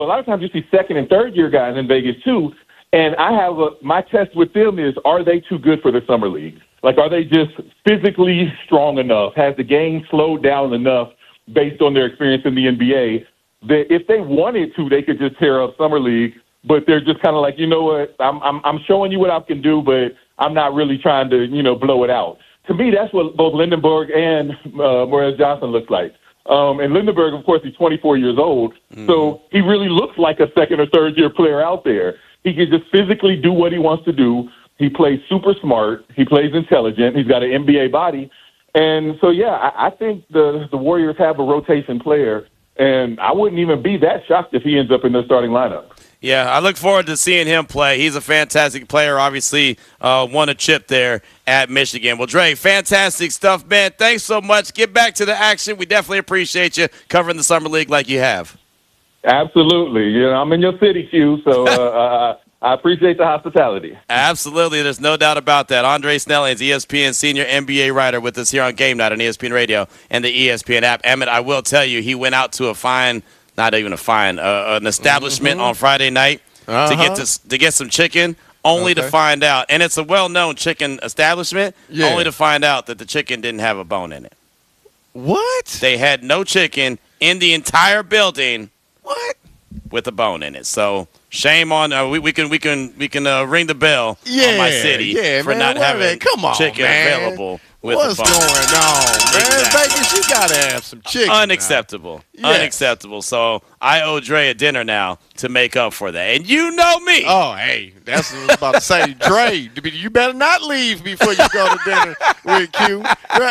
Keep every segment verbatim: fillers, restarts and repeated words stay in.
a lot of times you see second and third year guys in Vegas too. And I have a, my test with them is, are they too good for the summer league? Like, are they just physically strong enough? Has the game slowed down enough based on their experience in the N B A that if they wanted to, they could just tear up summer league? But they're just kind of like, you know what, I'm, I'm I'm showing you what I can do, but I'm not really trying to, you know, blow it out. To me, that's what both Lindenberg and uh, Morez Johnson looks like. Um, and Lindenberg, of course, he's twenty-four years old, mm-hmm. so he really looks like a second or third year player out there. He can just physically do what he wants to do. He plays super smart. He plays intelligent. He's got an N B A body. And so, yeah, I, I think the, the Warriors have a rotation player, and I wouldn't even be that shocked if he ends up in their starting lineup. Yeah, I look forward to seeing him play. He's a fantastic player, obviously uh, won a chip there at Michigan. Well, Dre, fantastic stuff, man. Thanks so much. Get back to the action. We definitely appreciate you covering the Summer League like you have. Absolutely. You know, I'm in your city, Q, so uh, uh, I appreciate the hospitality. Absolutely. There's no doubt about that. Andre Snellings, E S P N senior N B A writer, with us here on Game Night on E S P N Radio and the E S P N app. Emmett, I will tell you, he went out to a fine – not even a fine, uh, an establishment mm-hmm. on Friday night uh-huh. to get to, to get some chicken, only okay. to find out, and it's a well-known chicken establishment, yeah. only to find out that the chicken didn't have a bone in it. What? They had no chicken in the entire building. What? With a bone in it. So shame on uh, we, we can we can we can uh, ring the bell yeah, on my city yeah, for man, not having Come on, chicken man. available. With What's the bone. going on, man? Exactly. Vegas, you gotta have some chicken. Unacceptable. Yes. Unacceptable. So I owe Dre a dinner now to make up for that. And you know me. Oh, hey, that's what I was about to say. Dre, you better not leave before you go to dinner with Q.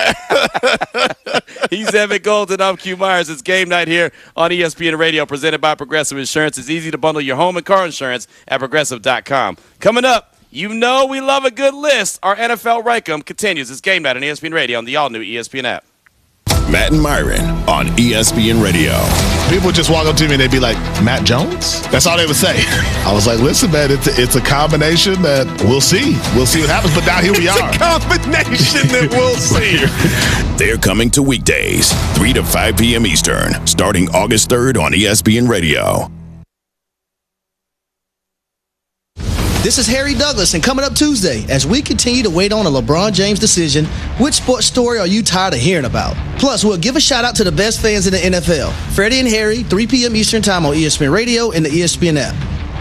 He's Emmett Golden. I'm Q Myers. It's Game Night here on E S P N Radio, presented by Progressive Insurance. It's easy to bundle your home and car insurance at progressive dot com. Coming up, you know we love a good list. Our N F L Rankum continues. It's Game Night on E S P N Radio on the all-new E S P N app. Matt and Myron on E S P N Radio. People would just walk up to me and they'd be like, Matt Jones? That's all they would say. I was like, listen, man, it's a, it's a combination that we'll see. We'll see what happens. But now here we it's are. It's a combination that we'll see. They're coming to weekdays, three to five p.m. Eastern, starting August third on E S P N Radio. This is Harry Douglas, and coming up Tuesday, as we continue to wait on a LeBron James decision, which sports story are you tired of hearing about? Plus, we'll give a shout-out to the best fans in the N F L. Freddie and Harry, three p.m. Eastern Time on E S P N Radio and the E S P N app.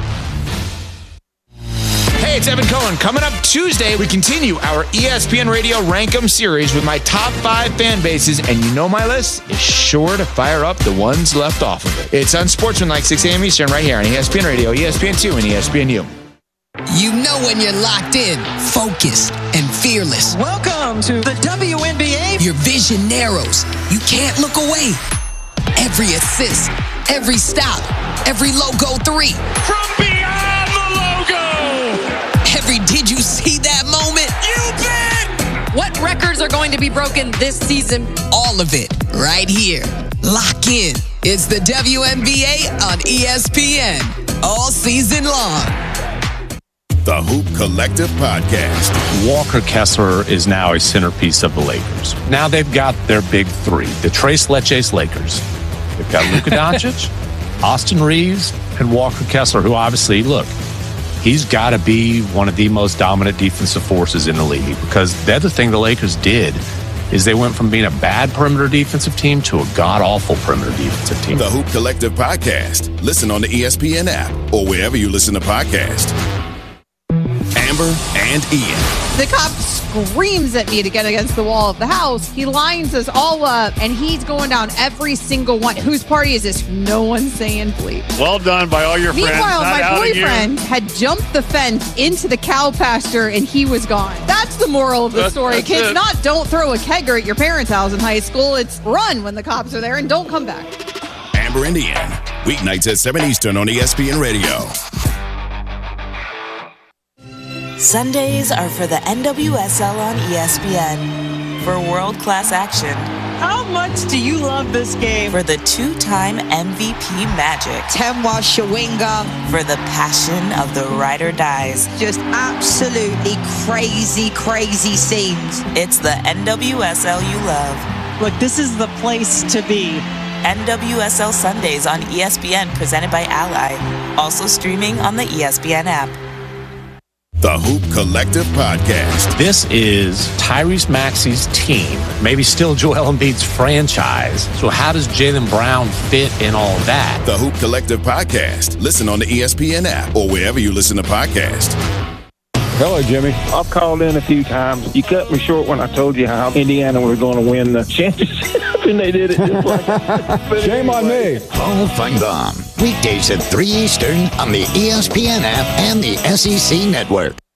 Hey, it's Evan Cohen. Coming up Tuesday, we continue our E S P N Radio Rankum series with my top five fan bases, and you know my list is sure to fire up the ones left off of it. It's Unsportsmanlike, six a.m. Eastern, right here on E S P N Radio, E S P N two, and E S P N U. You know when you're locked in, focused, and fearless. Welcome to the W N B A. Your vision narrows. You can't look away. Every assist, every stop, every logo three. From beyond the logo. Every did you see that moment? You bet. What records are going to be broken this season? All of it right here. Lock in. It's the W N B A on E S P N. All season long. The Hoop Collective Podcast. Walker Kessler is now a centerpiece of the Lakers. Now they've got their big three, the Tres Leches Lakers. They've got Luka Doncic, Austin Reeves, and Walker Kessler, who obviously, look, he's got to be one of the most dominant defensive forces in the league, because the other thing the Lakers did is they went from being a bad perimeter defensive team to a god-awful perimeter defensive team. The Hoop Collective Podcast. Listen on the E S P N app or wherever you listen to podcasts. Amber and Ian. The cop screams at me to get against the wall of the house. He lines us all up, and he's going down every single one. Whose party is this? No one's saying bleep. Well done by all your friends. Meanwhile, my boyfriend had jumped the fence into the cow pasture, and he was gone. That's the moral of the that's, story. that's Kids, it. not don't throw a kegger at your parents' house in high school. It's run when the cops are there, and don't come back. Amber and Ian. Weeknights at seven Eastern on E S P N Radio. Sundays are for the N W S L on E S P N. For world-class action. How much do you love this game? For the two-time M V P Magic. Temwa Shawinga. For the passion of the ride or dies. Just absolutely crazy, crazy scenes. It's the N W S L you love. Look, this is the place to be. N W S L Sundays on E S P N presented by Ally. Also streaming on the E S P N app. The Hoop Collective Podcast. This is Tyrese Maxey's team, maybe still Joel Embiid's franchise. So how does Jaylen Brown fit in all that? The Hoop Collective Podcast. Listen on the E S P N app or wherever you listen to podcasts. Hello, Jimmy. I've called in a few times. You cut me short when I told you how Indiana was going to win the championship, and they did it just like that. Shame on me. Paul Feinbaum. Weekdays at three Eastern on the E S P N app and the S E C Network.